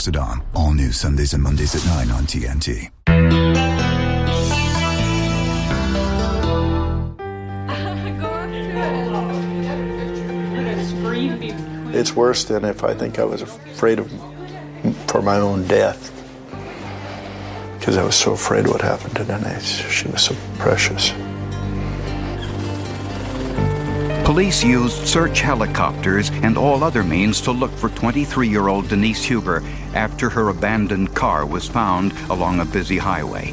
Sedan. All new Sundays and Mondays at 9 on TNT. It's worse than if I think I was afraid for my own death. Because I was so afraid what happened to Denise. She was so precious. Police used search helicopters and all other means to look for 23-year-old Denise Huber after her abandoned car was found along a busy highway.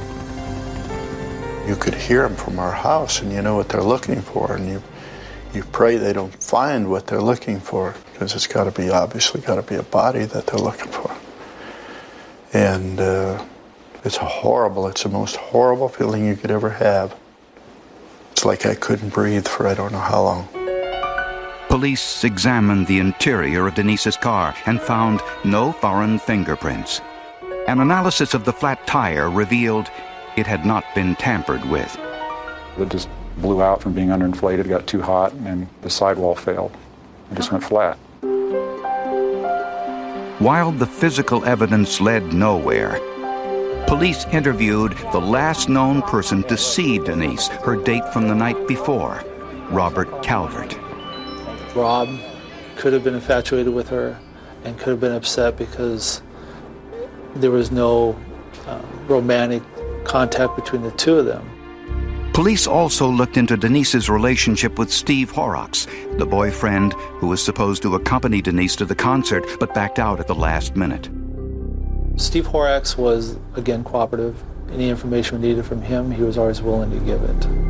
You could hear them from our house, and you know what they're looking for, and you pray they don't find what they're looking for, because it's obviously got to be a body that they're looking for. And it's the most horrible feeling you could ever have. It's like I couldn't breathe for I don't know how long. Police examined the interior of Denise's car and found no foreign fingerprints. An analysis of the flat tire revealed it had not been tampered with. It just blew out from being underinflated, got too hot, and the sidewall failed. It just went flat. While the physical evidence led nowhere, police interviewed the last known person to see Denise, her date from the night before, Robert Calvert. Rob could have been infatuated with her and could have been upset because there was no romantic contact between the two of them. Police also looked into Denise's relationship with Steve Horrocks, the boyfriend who was supposed to accompany Denise to the concert but backed out at the last minute. Steve Horrocks was, again, cooperative. Any information we needed from him, he was always willing to give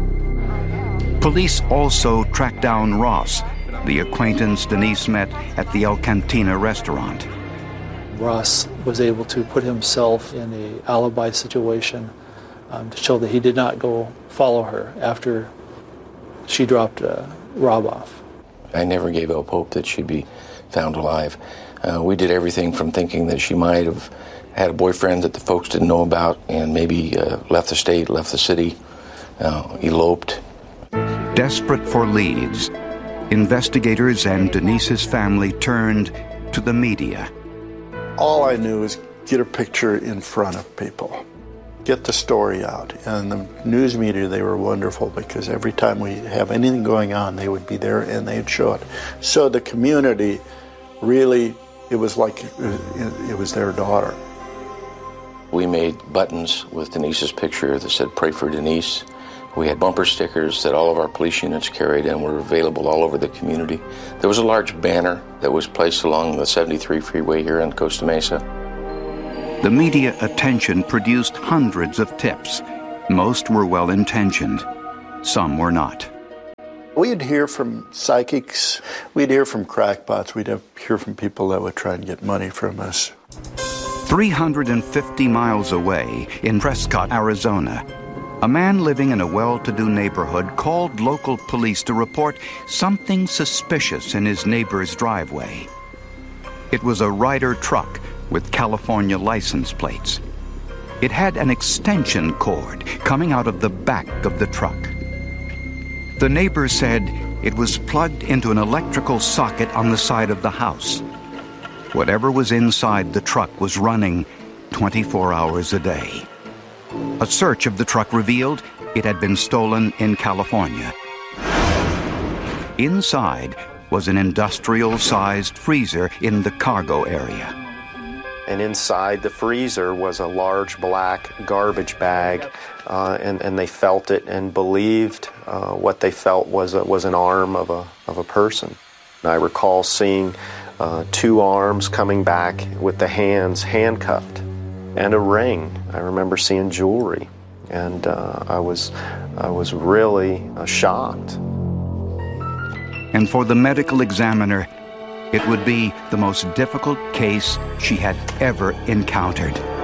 it. Police also tracked down Ross, the acquaintance Denise met at the El Cantina restaurant. Ross was able to put himself in an alibi situation to show that he did not go follow her after she dropped Rob off. I never gave up hope that she'd be found alive. We did everything from thinking that she might have had a boyfriend that the folks didn't know about and maybe left the state, left the city, eloped. Desperate for leads, investigators and Denise's family turned to the media. All I knew was get a picture in front of people, get the story out. And the news media, they were wonderful because every time we have anything going on, they would be there and they'd show it. So the community really, it was like it was their daughter. We made buttons with Denise's picture that said, "Pray for Denise." We had bumper stickers that all of our police units carried and were available all over the community. There was a large banner that was placed along the 73 freeway here in Costa Mesa. The media attention produced hundreds of tips. Most were well-intentioned. Some were not. We'd hear from psychics. We'd hear from crackpots. We'd hear from people that would try and get money from us. 350 miles away in Prescott, Arizona, a man living in a well-to-do neighborhood called local police to report something suspicious in his neighbor's driveway. It was a Ryder truck with California license plates. It had an extension cord coming out of the back of the truck. The neighbor said it was plugged into an electrical socket on the side of the house. Whatever was inside the truck was running 24 hours a day. A search of the truck revealed it had been stolen in California. Inside was an industrial-sized freezer in the cargo area. And inside the freezer was a large black garbage bag, and they felt it and believed what they felt was an arm of a person. And I recall seeing two arms coming back with the hands handcuffed and a ring. I remember seeing jewelry, and I was really shocked. And for the medical examiner, it would be the most difficult case she had ever encountered.